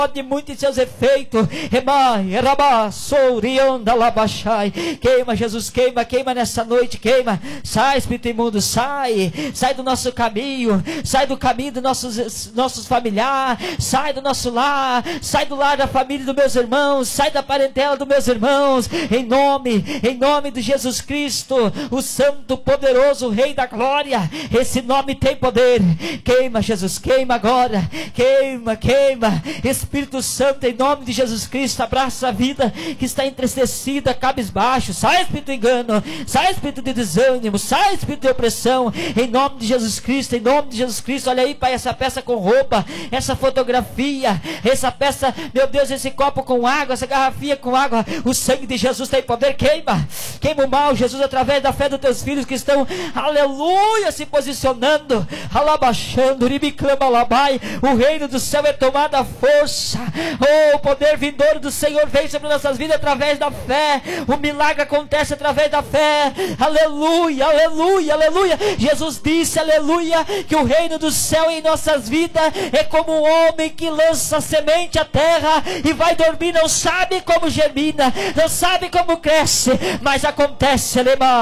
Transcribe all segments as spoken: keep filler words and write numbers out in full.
de muito em seus efeitos. Queima, Jesus, queima, queima nessa noite, queima. Sai, espírito imundo, sai. Sai do nosso caminho, sai do caminho dos nossos, nossos familiares, sai do nosso lar, sai do lar da família dos meus irmãos, sai da parentela dos meus irmãos, em nome, em nome de Jesus Cristo, o santo, poderoso Rei da glória. Esse nome tem poder. Queima, Jesus, queima agora, queima, queima. Espírito Santo, em nome de Jesus Cristo, abraça a vida que está entristecida, cabisbaixo. Sai, espírito de engano, sai, espírito de desânimo, sai, espírito de opressão, em nome de Jesus Cristo, em nome de Jesus Cristo. Olha aí, Pai, essa peça com roupa, essa fotografia, essa peça, meu Deus, esse copo com água, essa garrafinha com água. O sangue de Jesus tem poder. Queima, queima o mal, Jesus, através da fé dos teus filhos que estão, aleluia, se posicionando, alabachando, ribiclama labai. O reino do céu é tomado à força. Oh, o poder vindouro do Senhor vem sobre nossas vidas através da fé. O milagre acontece através da fé. Aleluia, aleluia, aleluia. Jesus disse, aleluia, que o reino do céu em nossas vidas é como um homem que lança semente à terra e vai dormir, não sabe como germina, não sabe como cresce, mas acontece.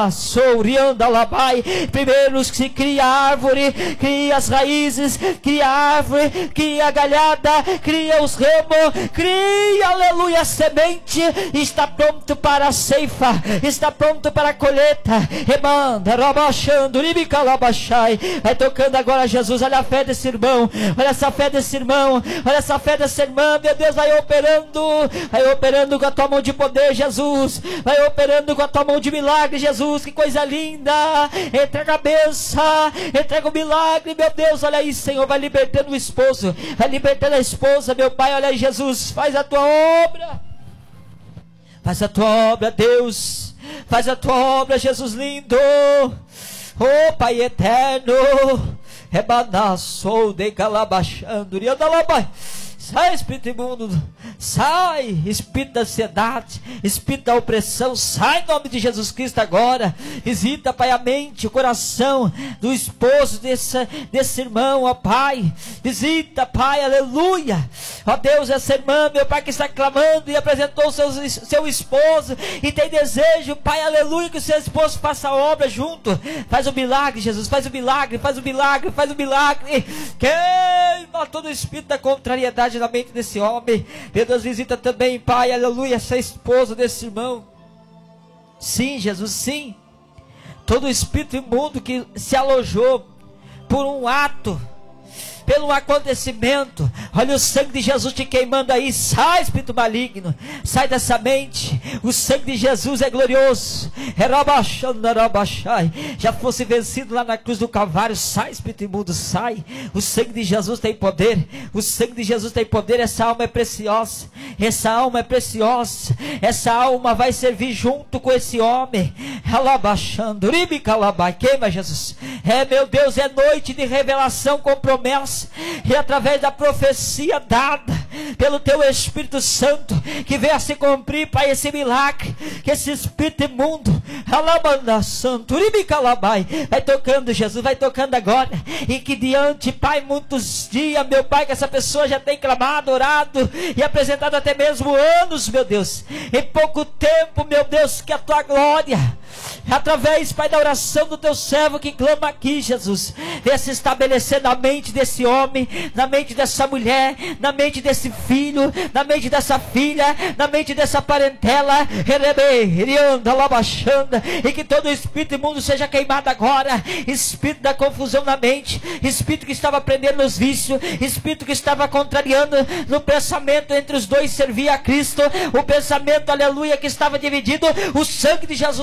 Primeiro se cria a árvore, cria as raízes, cria a árvore, cria a galhada, cria os ramos, cria, aleluia, a semente, está pronto para a ceifa, está pronto para a colheita. Remanda, rabachando, ribicalabachai. Vai tocando agora, Jesus. Olha a fé desse irmão, olha essa fé desse irmão, olha essa fé dessa irmã. Meu Deus, vai operando, vai operando com a tua mão de poder, Jesus. Vai operando com a tua mão de milagre, Jesus. Que coisa linda. Entrega a benção, entrega o milagre, meu Deus. Olha aí, Senhor, vai libertando o esposo, vai libertando a esposa, meu Pai. Olha aí, Jesus, faz a tua obra, faz a tua obra, Deus, faz a tua obra, Jesus lindo. Oh, Pai eterno, rebanaçou de calabachando, riandalabai. Sai, espírito imundo, sai, espírito da ansiedade, espírito da opressão, sai em nome de Jesus Cristo agora. Visita, Pai, a mente, o coração do esposo desse, desse irmão, ó Pai. Visita, Pai, aleluia. Ó Deus, essa irmã, meu Pai, que está clamando e apresentou seu, seu esposo e tem desejo, Pai, aleluia, que o seu esposo faça a obra junto. Faz o milagre, Jesus, faz o milagre, faz o milagre, faz o milagre. Queima todo o espírito da contrariedade na mente desse homem. Meu Deus, visita também, Pai, aleluia, essa esposa desse irmão. Sim, Jesus, sim. Todo o espírito imundo que se alojou por um ato, pelo acontecimento, olha o sangue de Jesus te queimando aí. Sai, espírito maligno, sai dessa mente. O sangue de Jesus é glorioso. Já fosse vencido lá na cruz do Calvário. Sai, espírito imundo, sai. O sangue de Jesus tem poder. O sangue de Jesus tem poder. Essa alma é preciosa. Essa alma é preciosa. Essa alma vai servir junto com esse homem. Queima, Jesus. É, meu Deus, é noite de revelação com promessa. E através da profecia dada pelo teu Espírito Santo, que venha se cumprir, Pai, esse milagre, que esse espírito imundo, alabanda santo, ribicalabai, vai tocando, Jesus, vai tocando agora, e que diante, Pai, muitos dias, meu Pai, que essa pessoa já tem clamado, orado e apresentado até mesmo anos, meu Deus, em pouco tempo, meu Deus, que a tua glória, através, Pai, da oração do teu servo que clama aqui, Jesus, venha se estabelecer na mente desse homem, na mente dessa mulher, na mente desse filho, na mente dessa filha, na mente dessa parentela, e que todo espírito imundo seja queimado agora. Espírito da confusão na mente, espírito que estava prendendo nos vícios, espírito que estava contrariando no pensamento entre os dois servir a Cristo, o pensamento, aleluia, que estava dividido, o sangue de Jesus